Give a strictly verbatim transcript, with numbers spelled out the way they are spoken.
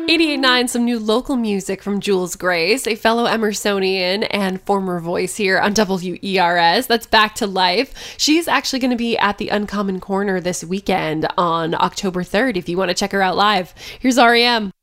eighty-eight point nine, some new local music from Jules Grace, a fellow Emersonian and former voice here on W E R S. That's Back to Life. She's actually going to be at the Uncommon Corner this weekend on October third if you want to check her out live. Here's R E M.